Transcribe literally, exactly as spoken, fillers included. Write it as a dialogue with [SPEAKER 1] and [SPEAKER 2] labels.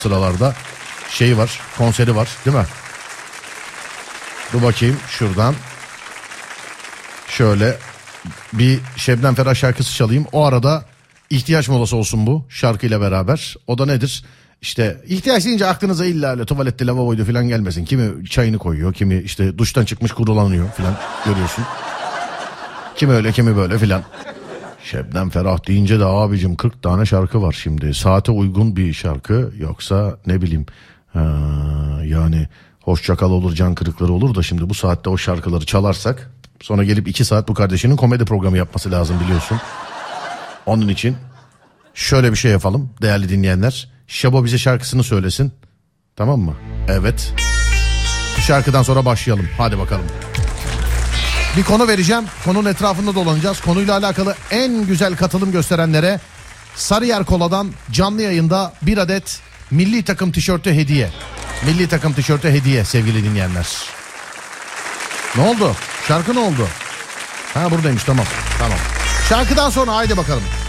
[SPEAKER 1] sıralarda şeyi var, konseri var değil mi? Dur bakayım şuradan. Şöyle bir Şebnem Ferah şarkısı çalayım. O arada ihtiyaç molası olsun bu şarkıyla beraber. O da nedir? İşte ihtiyaç deyince aklınıza illa öyle tuvalette lavaboydu falan gelmesin. Kimi çayını koyuyor, kimi işte duştan çıkmış kurulanıyor falan görüyorsun. Kimi öyle, kimi böyle filan. Şebnem Ferah deyince de abicim kırk tane şarkı var şimdi. Saate uygun bir şarkı yoksa ne bileyim ha, yani hoşça kal olur, can kırıkları olur da şimdi bu saatte o şarkıları çalarsak sonra gelip iki saat bu kardeşinin komedi programı yapması lazım biliyorsun. Onun için şöyle bir şey yapalım değerli dinleyenler. Şebo bize şarkısını söylesin. Tamam mı? Evet. Bu şarkıdan sonra başlayalım. Hadi bakalım. Bir konu vereceğim. Konunun etrafında dolanacağız. Konuyla alakalı en güzel katılım gösterenlere Sarıyer Kola'dan canlı yayında bir adet milli takım tişörtü hediye. Milli takım tişörtü hediye sevgili dinleyenler. Ne oldu? Şarkı ne oldu? Ha buradaymış, tamam. Tamam. Şarkıdan sonra haydi bakalım.